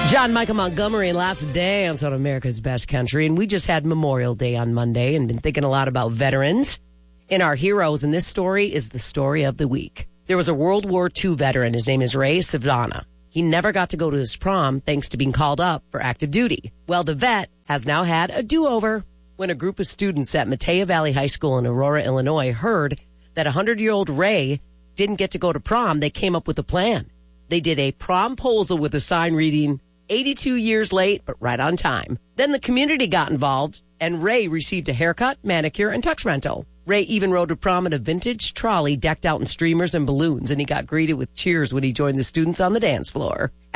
John Michael Montgomery and Lots of Dance on America's Best Country. And we just had Memorial Day on Monday and been thinking a lot about veterans and our heroes. And this story is the story of the week. There was a World War II veteran. His name is Ray Savannah. He never got to go to his prom thanks to being called up for active duty. Well, the vet has now had a do-over. When a group of students at Matea Valley High School in Aurora, Illinois heard that 100-year-old Ray didn't get to go to prom, they came up with a plan. They did a promposal with a sign reading, 82 years late, but right on time. Then the community got involved, and Ray received a haircut, manicure, and tux rental. Ray even rode to prom in a vintage trolley decked out in streamers and balloons, and he got greeted with cheers when he joined the students on the dance floor.